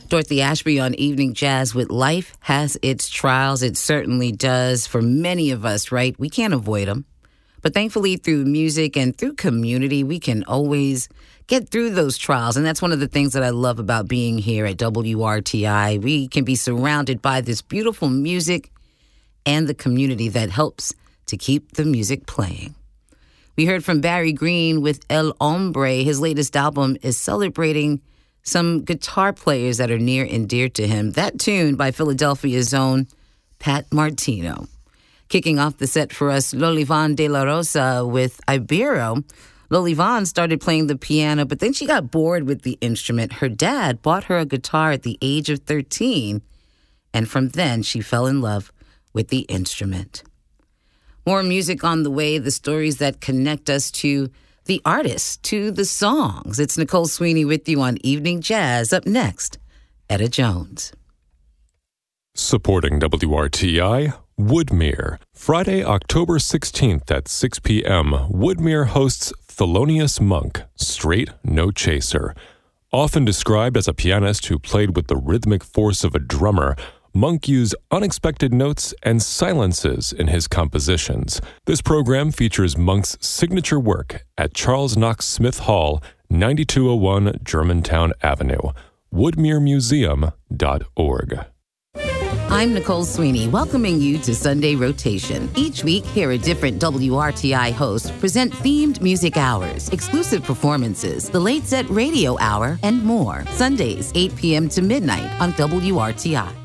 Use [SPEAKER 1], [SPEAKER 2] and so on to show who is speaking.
[SPEAKER 1] Dorothy Ashby on Evening Jazz with Life Has Its Trials. It certainly does for many of us, right? We can't avoid them. But thankfully, through music and through community, we can always get through those trials. And that's one of the things that I love about being here at WRTI. We can be surrounded by this beautiful music and the community that helps to keep the music playing. We heard from Barry Green with El Hombre. His latest album is celebrating some guitar players that are near and dear to him. That tune by Philadelphia's own Pat Martino. Kicking off the set for us, Lolivan De La Rosa with Ibero. Lolivan started playing the piano, but then she got bored with the instrument. Her dad bought her a guitar at the age of 13, and from then she fell in love with the instrument. More music on the way, the stories that connect us to the artists, to the songs. It's Nicole Sweeney with you on Evening Jazz. Up next, Etta Jones.
[SPEAKER 2] Supporting WRTI, Woodmere. Friday, October 16th at 6 p.m., Woodmere hosts Thelonious Monk, straight, no chaser. Often described as a pianist who played with the rhythmic force of a drummer, Monk used unexpected notes and silences in his compositions. This program features Monk's signature work at Charles Knox Smith Hall, 9201 Germantown Avenue. WoodmereMuseum.org.
[SPEAKER 1] I'm Nicole Sweeney, welcoming you to Sunday Rotation. Each week, hear a different WRTI host present themed music hours, exclusive performances, the Late Set Radio Hour, and more. Sundays, 8 p.m. to midnight on WRTI.